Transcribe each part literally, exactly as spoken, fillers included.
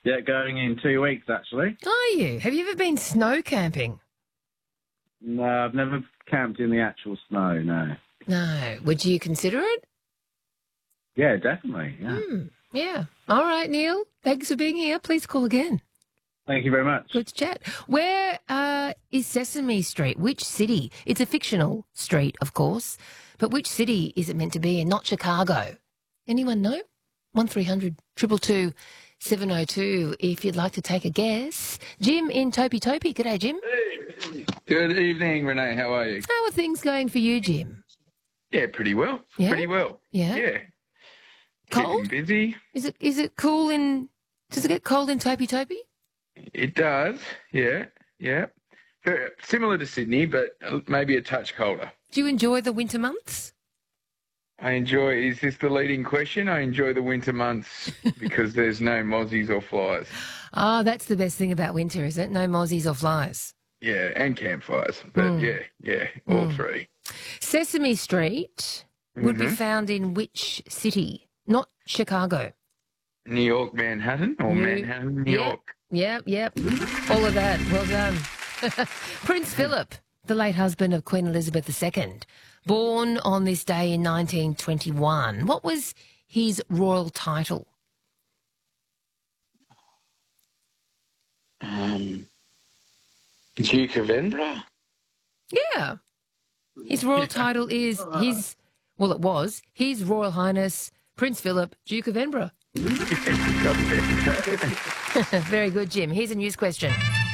Yeah, going in two weeks, actually. Are you? Have you ever been snow camping? No, I've never camped in the actual snow, no. No. Would you consider it? Yeah, definitely, yeah. Mm, yeah. All right, Neil. Thanks for being here. Please call again. Thank you very much. Good to chat. Where uh, is Sesame Street? Which city? It's a fictional street, of course, but which city is it meant to be in? Not Chicago. Anyone know? one three hundred two two two seven oh two if you'd like to take a guess. Jim in Topi Topi. G'day, Jim. Hey. Good evening, Renee. How are you? How are things going for you, Jim? Yeah, pretty well. Yeah? Pretty well. Yeah. Yeah. Cold? Keeping busy. Is it is it cool in? Does it get cold in Topi Topi? It does. Yeah. Yeah. Very similar to Sydney, but maybe a touch colder. Do you enjoy the winter months? I enjoy. Is this the leading question? I enjoy the winter months because there's no mozzies or flies. Ah, oh, that's the best thing about winter, is it? No mozzies or flies. Yeah, and campfires. But Mm. yeah, yeah, all Mm. three. Sesame Street would Mhm. be found in which city? Not Chicago. New York, Manhattan, or New- Manhattan, New Yep. York. Yep, yep. All of that. Well done. Prince Philip, the late husband of Queen Elizabeth the Second, born on this day in nineteen twenty-one. What was his royal title? Um, Duke of Edinburgh. Yeah. His royal Yeah. title is his, well, it was, His Royal Highness Prince Philip, Duke of Edinburgh. Very good, Jim. Here's a news question.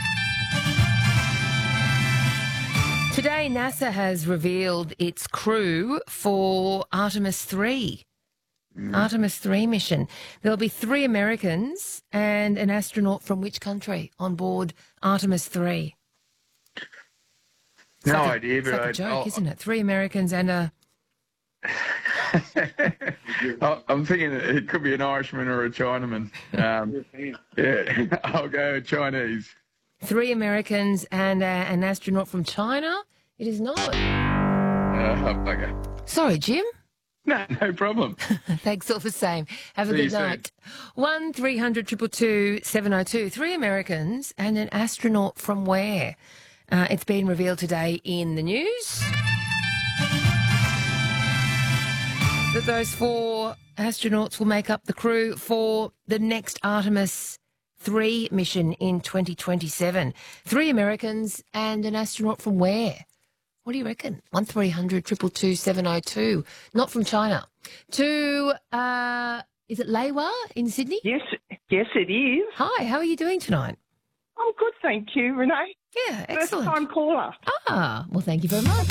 Today, NASA has revealed its crew for Artemis three. Mm. Artemis three mission. There'll be three Americans and an astronaut from which country on board Artemis three? It's No like a- idea, it's but like a I- joke, I'll- isn't it? Three Americans and a... I- I'm thinking it could be an Irishman or a Chinaman. Um, yeah, I'll go Chinese. Three Americans and uh, an astronaut from China? It is not. Uh, bugger. Sorry, Jim. No, no problem. Thanks all the same. Have a See good you soon. night. One three hundred two two two seven oh two. Three Americans and an astronaut from where? Uh, it's been revealed today in the news that those four astronauts will make up the crew for the next Artemis three mission in twenty twenty-seven. Three Americans and an astronaut from where? What do you reckon? one three hundred two two two seven oh two. Not from China. To, uh, is it Leiwa in Sydney? Yes, yes, it is. Hi, how are you doing tonight? I'm good, thank you, Renee. Yeah, First excellent. time caller. Ah, well, thank you very much.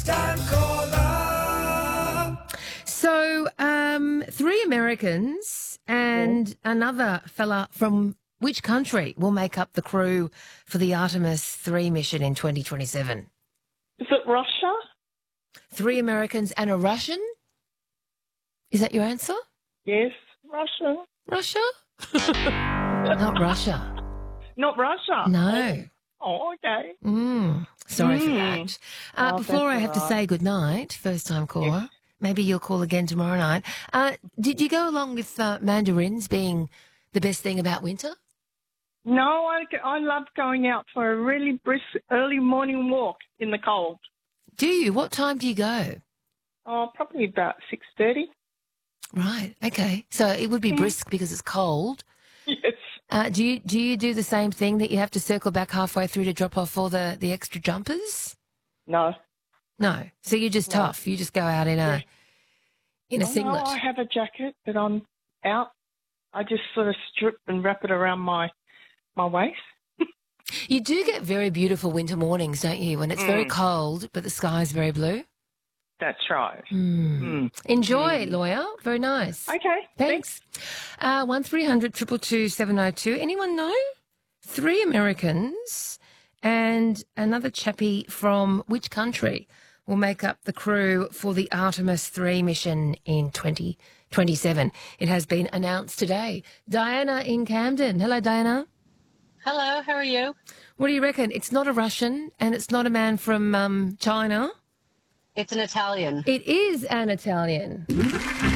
So, um, three Americans and another fella from which country will make up the crew for the Artemis three mission in twenty twenty-seven? Is it Russia? Three Americans and a Russian? Is that your answer? Yes, Russia. Russia? Not Russia. Not Russia. No. Oh, okay. Mm, sorry for Mm. that. Uh, Oh, before I that's have to all say good night, first time caller, maybe you'll call again tomorrow night. Uh, did you go along with uh, mandarins being the best thing about winter? No, I, I love going out for a really brisk early morning walk in the cold. Do you? What time do you go? Oh, probably about six thirty. Right. Okay. So it would be Mm. brisk because it's cold. Yes. Uh, do you do you do the same thing that you have to circle back halfway through to drop off all the, the extra jumpers? No. No. So you're just No. tough. You just go out in a in a Oh, no, singlet. I have a jacket, but I'm out. I just sort of strip and wrap it around my my waist. You do get very beautiful winter mornings, don't you? When it's very Mm. cold, but the sky is very blue. That's right. Mm. Mm. Enjoy, Mm. lawyer. Very nice. Okay. Thanks. Uh, one three hundred two two two seven oh two. Anyone know? Three Americans and another chappie from which country will make up the crew for the Artemis three mission in twenty twenty-seven. It has been announced today. Diana in Camden. Hello, Diana. Hello, how are you? What do you reckon? It's not a Russian and it's not a man from um, China. It's an Italian. It is an Italian.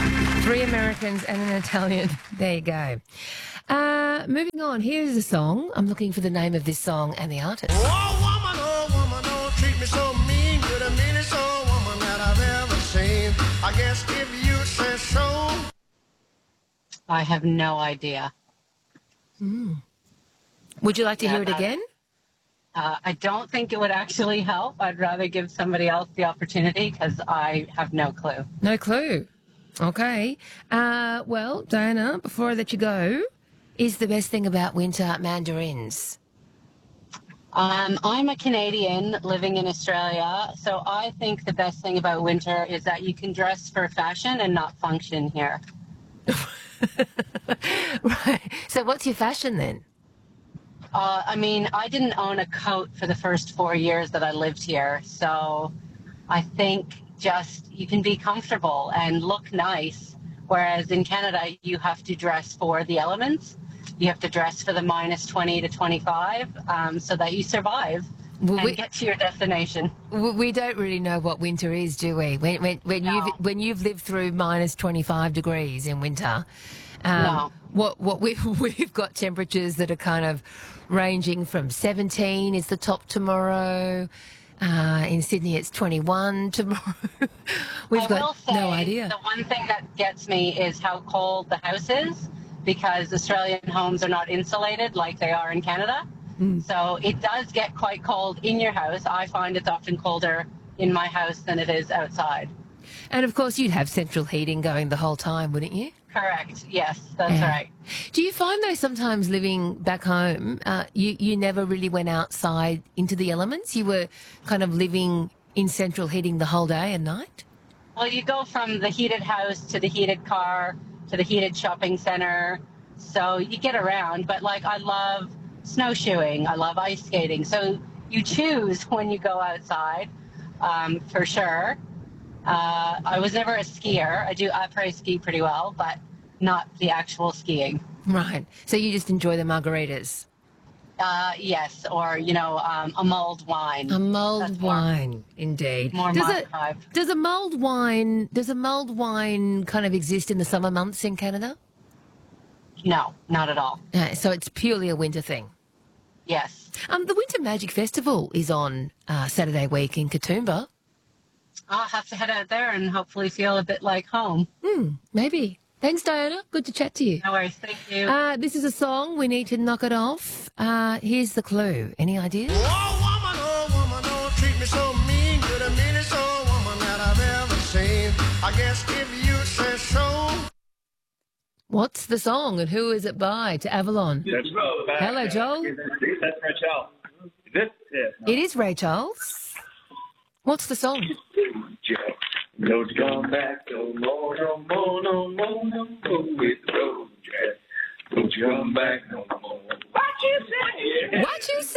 Three Americans and an Italian. There you go. Uh, moving on, here's a song. I'm looking for the name of this song and the artist. Oh, woman, oh, woman, don't treat me so mean. You're the meanest old woman that I've ever seen. I guess if you say so. I have no idea. Mm. Would you like to Yeah, hear it that- again? Uh, I don't think it would actually help. I'd rather give somebody else the opportunity because I have no clue. No clue. Okay. Uh, well, Diana, before I let you go, is the best thing about winter mandarins? Um, I'm a Canadian living in Australia, so I think the best thing about winter is that you can dress for fashion and not function here. Right. So what's your fashion then? Uh, I mean, I didn't own a coat for the first four years that I lived here, so I think just you can be comfortable and look nice, whereas in Canada you have to dress for the elements. You have to dress for the minus twenty to twenty-five um, so that you survive Well, and we- get to your destination. W- We don't really know what winter is, do we? When when, when No. you've when you've lived through minus twenty-five degrees in winter, um, No. what what we've we've got temperatures that are kind of ranging from seventeen is the top tomorrow. Uh, in Sydney, it's twenty-one tomorrow. We've I got will say, no idea. The one thing that gets me is how cold the house is, because Australian homes are not insulated like they are in Canada. Mm. So it does get quite cold in your house. I find it's often colder in my house than it is outside. And of course, you'd have central heating going the whole time, wouldn't you? Correct. Yes, that's Yeah. right. Do you find though sometimes living back home, uh, you you never really went outside into the elements? You were kind of living in central heating the whole day and night. Well, you go from the heated house to the heated car to the heated shopping center. So you get around, but like I love snowshoeing. I love ice skating. So you choose when you go outside, um, for sure. Uh, I was never a skier. I do après ski pretty well, but not the actual skiing. Right. So you just enjoy the margaritas. Uh, yes, or you know, um, a mulled wine. A mulled That's more- wine, indeed. More does my it? vibe. Does a mulled wine? Does a mulled wine kind of exist in the summer months in Canada? No, not at all. Uh, so it's purely a winter thing. Yes. Um, the Winter Magic Festival is on uh, Saturday week in Katoomba. I'll have to head out there and hopefully feel a bit like home. Hmm, maybe. Thanks, Diana. Good to chat to you. No worries. Thank you. Uh, this is a song. We need to knock it off. Uh, here's the clue. Any ideas? Oh, woman, oh, woman, don't treat me so mean. You're the meanest old woman that I've ever seen. I guess if you say so. What's the song and who is it by? To Avalon. That's right. Hello, Joel. That's Rachel. Is it? Yeah. It is Ray Charles. What's the song? Don't you come back no more, no more, no more, no more with the road, Jack. Don't you come back no more. What you say? What you say?